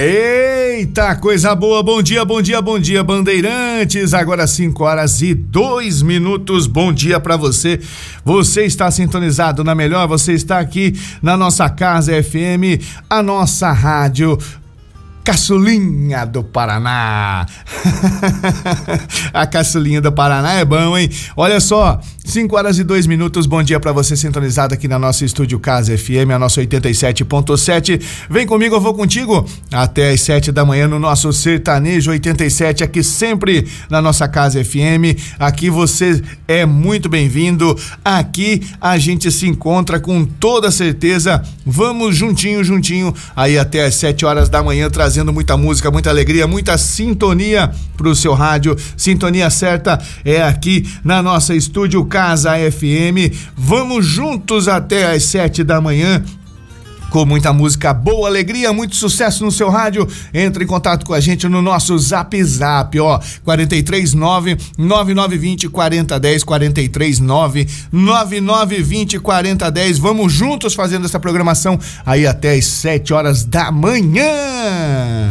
Eita, coisa boa, bom dia, Bandeirantes, agora 5h02, bom dia pra você, você está sintonizado na melhor, você está aqui na nossa Casa FM, a nossa rádio Caçulinha do Paraná. A Caçulinha do Paraná é bom, hein? Olha só, 5h02, bom dia pra você sintonizado aqui na nossa Estúdio Casa FM, a nossa 87.7. Vem comigo, eu vou contigo até às 7 da manhã no nosso Sertanejo 87, aqui sempre na nossa Casa FM. Aqui você é muito bem-vindo, aqui a gente se encontra com toda certeza. Vamos juntinho aí até às 7 horas da manhã, trazendo muita música, muita alegria, muita sintonia pro seu rádio. Sintonia certa é aqui na nossa Estúdio Casa FM. Vamos juntos até às 7 da manhã. Com muita música boa, alegria, muito sucesso no seu rádio. Entre em contato com a gente no nosso Zap, ó, 439-9920-4010, 439-9920-4010. Vamos juntos fazendo essa programação aí até às 7 horas da manhã.